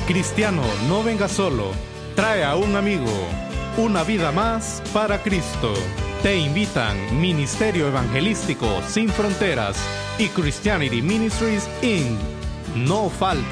Cristiano, no venga solo, trae a un amigo. Una vida más para Cristo. Te invitan Ministerio Evangelístico Sin Fronteras y Christianity Ministries Inc. No falta.